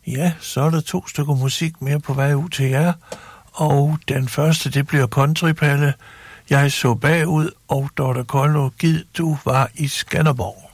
Ja, så er der 2 stykker musik mere på vej ud til jer. Og den første, det bliver Countrypalle. Jeg så bagud, og Dorte Kollo, Gid du var i Skanderborg.